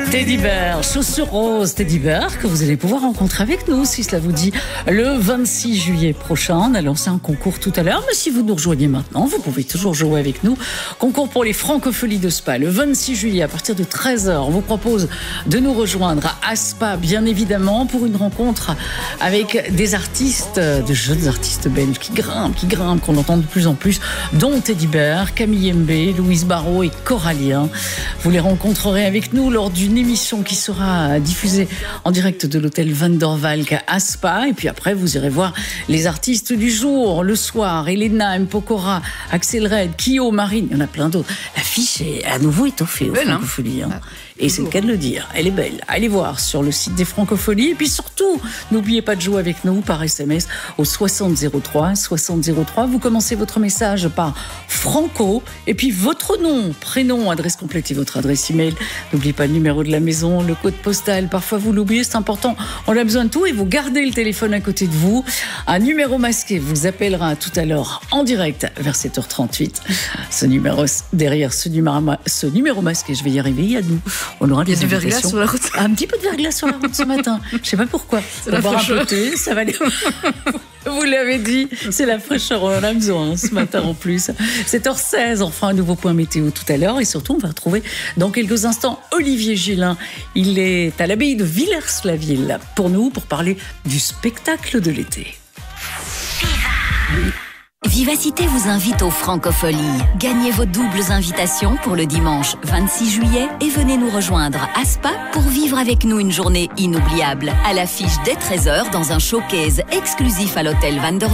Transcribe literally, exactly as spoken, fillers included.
Teddy Bear, chaussures roses, Teddy Bear, que vous allez pouvoir rencontrer avec nous, si cela vous dit, le vingt-six juillet prochain. On a lancé un concours tout à l'heure, mais si vous nous rejoignez maintenant, vous pouvez toujours jouer avec nous. Concours pour les Francopholies de Spa, le vingt-six juillet, à partir de treize heures. On vous propose de nous rejoindre à Spa, bien évidemment, pour une rencontre avec des artistes, de jeunes artistes belges qui grimpent, qui grimpent, qu'on entend de plus en plus, dont Teddy Bear, Camille Mbé, Louise Barrault et Corallien. Vous les rencontrerez avec nous lors d'une émission qui sera diffusée en direct de l'hôtel Van der Valk à Spa. Et puis après, vous irez voir les artistes du jour, le soir. Elena, M. Pokora, Axel Red, Kyo, Marine, il y en a plein d'autres. L'affiche est à nouveau étoffée aux belle, Francopholies. Hein. Ah, Et c'est le cas de le dire. Elle est belle. Allez voir sur le site des Francopholies. Et puis surtout, n'oubliez pas de jouer avec nous par S M S au soixante zéro trois. soixante zéro trois. Vous commencez votre message par Franco. Et puis votre nom, prénom, adresse complète et votre adresse email. N'oubliez pas le numéro de la maison, le code postal. Parfois, vous l'oubliez, c'est important. On a besoin de tout. Et vous gardez le téléphone à côté de vous. Un numéro masqué vous appellera tout à l'heure en direct vers sept heures trente-huit. Ce numéro, derrière ce numéro, ce numéro masqué, je vais y arriver, il y a nous. On aura Il y a du verglas sur la route. Un petit peu de verglas sur la route ce matin. Je ne sais pas pourquoi. C'est la fraîcheur. Ça va aller. Vous l'avez dit, c'est la fraîcheur. On en a besoin hein, ce matin en plus. sept heures seize, enfin un nouveau point météo tout à l'heure. Et surtout, on va retrouver dans quelques instants Olivier Gillin. Il est à l'abbaye de Villers-la-Ville pour nous, pour parler du spectacle de l'été. Vivacité vous invite aux Francopholies. Gagnez vos doubles invitations pour le dimanche vingt-six juillet et venez nous rejoindre à Spa pour vivre avec nous une journée inoubliable. À l'affiche dès treize heures dans un showcase exclusif à l'hôtel Van der